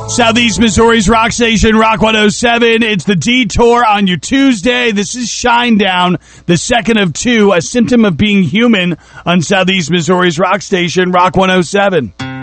Southeast Missouri's Rock Station, Rock 107. It's the Detour on your Tuesday. This is Shinedown, the second of two, a symptom of being human on Southeast Missouri's Rock Station, Rock 107.